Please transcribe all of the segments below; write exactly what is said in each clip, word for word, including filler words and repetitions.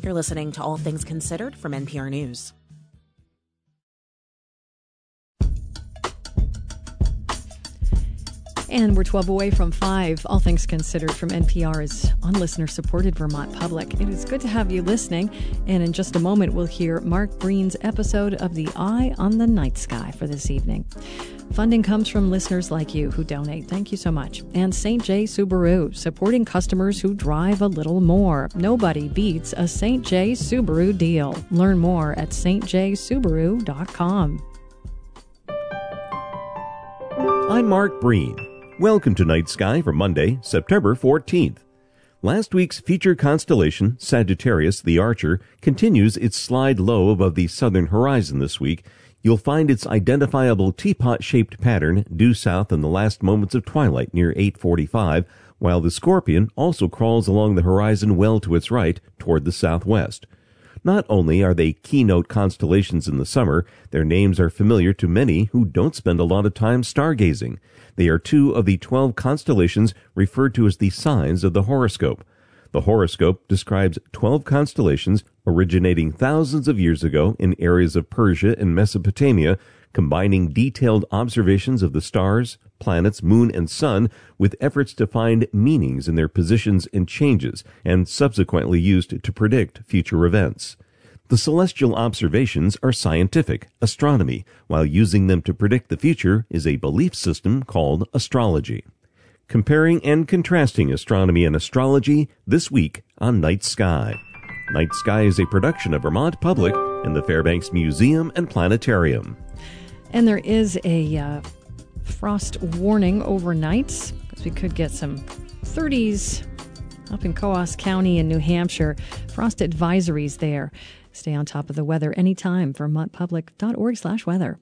You're listening to All Things Considered from N P R News. And we're twelve away from five. All Things Considered from N P R's on listener-supported Vermont Public. It is good to have you listening. And in just a moment, we'll hear Mark Breen's episode of The Eye on the Night Sky for this evening. Funding comes from listeners like you who donate. Thank you so much. And Saint J. Subaru, supporting customers who drive a little more. Nobody beats a Saint J. Subaru deal. Learn more at s j subaru dot com. I'm Mark Breen. Welcome to Night Sky for Monday, September fourteenth. Last week's feature constellation, Sagittarius the Archer, continues its slide low above the southern horizon this week. You'll find its identifiable teapot-shaped pattern due south in the last moments of twilight near eight forty-five, while the Scorpion also crawls along the horizon well to its right toward the southwest. Not only are they keynote constellations in the summer, their names are familiar to many who don't spend a lot of time stargazing. They are two of the twelve constellations referred to as the signs of the horoscope. The horoscope describes twelve constellations originating thousands of years ago in areas of Persia and Mesopotamia, combining detailed observations of the stars, planets, moon, and sun with efforts to find meanings in their positions and changes, and subsequently used to predict future events. The celestial observations are scientific, astronomy, while using them to predict the future is a belief system called astrology. Comparing and contrasting astronomy and astrology this week on Night Sky. Night Sky is a production of Vermont Public and the Fairbanks Museum and Planetarium. And there is a uh, frost warning overnight, because we could get some thirties up in Coos County in New Hampshire. Frost advisories there. Stay on top of the weather anytime. vermont public dot org slash weather.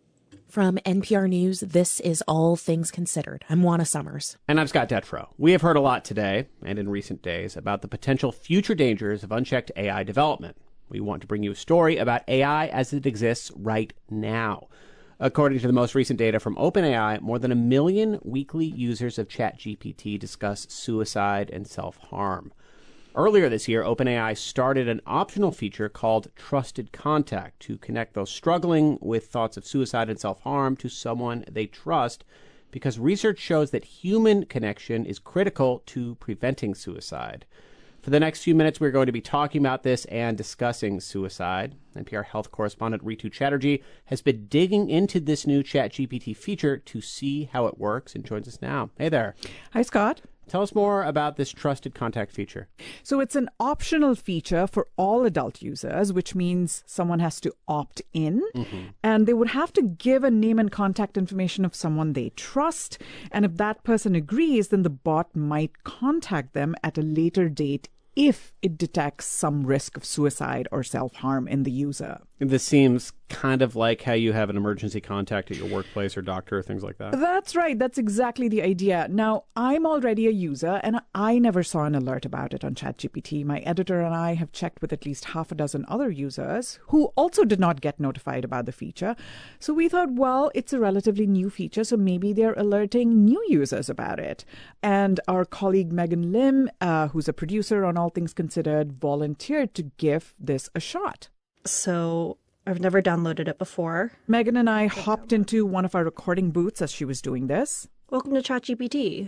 From N P R News, this is All Things Considered. I'm Juana Summers. And I'm Scott Detrow. We have heard a lot today, and in recent days, about the potential future dangers of unchecked A I development. We want to bring you a story about A I as it exists right now. According to the most recent data from OpenAI, more than a million weekly users of ChatGPT discuss suicide and self-harm. Earlier this year, OpenAI started an optional feature called Trusted Contact to connect those struggling with thoughts of suicide and self-harm to someone they trust, because research shows that human connection is critical to preventing suicide. For the next few minutes, we're going to be talking about this and discussing suicide. N P R health correspondent Ritu Chatterjee has been digging into this new ChatGPT feature to see how it works and joins us now. Hey there. Hi, Scott. Tell us more about this Trusted Contact feature. So it's an optional feature for all adult users, which means someone has to opt in, mm-hmm. and they would have to give a name and contact information of someone they trust. And if that person agrees, then the bot might contact them at a later date if it detects some risk of suicide or self-harm in the user. This seems kind of like how you have an emergency contact at your workplace or doctor or things like that. That's right. That's exactly the idea. Now, I'm already a user, and I never saw an alert about it on ChatGPT. My editor and I have checked with at least half a dozen other users who also did not get notified about the feature. So we thought, well, it's a relatively new feature, so maybe they're alerting new users about it. And our colleague Megan Lim, uh, who's a producer on All Things Considered, volunteered to give this a shot. So I've never downloaded it before. Megan and I hopped into one of our recording booths as she was doing this. Welcome to ChatGPT.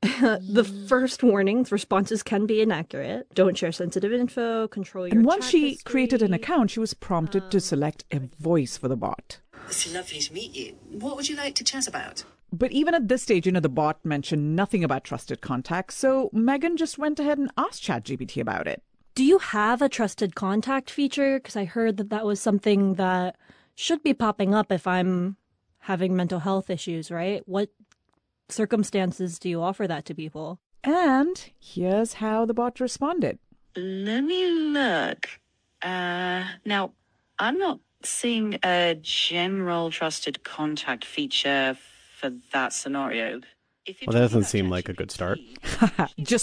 The first warnings, responses can be inaccurate. Don't share sensitive info, control your And once chat she history. created an account, she was prompted um, to select a voice for the bot. It's lovely to meet you. What would you like to chat about? But even at this stage, you know, the bot mentioned nothing about Trusted Contact, so Megan just went ahead and asked ChatGPT about it. Do you have a Trusted Contact feature? Because I heard that that was something that should be popping up if I'm having mental health issues, right? What circumstances do you offer that to people? And here's how the bot responded. Let me look. Uh, now, I'm not seeing a general Trusted Contact feature for that scenario. Well, that doesn't seem like a good start. Just